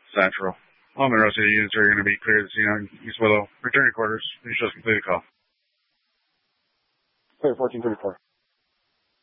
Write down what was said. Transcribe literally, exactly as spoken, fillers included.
Central. All Monroe City units are going to be cleared this scene on East Willow. Return your quarters. You shall complete a call. Clear fourteen twenty-four.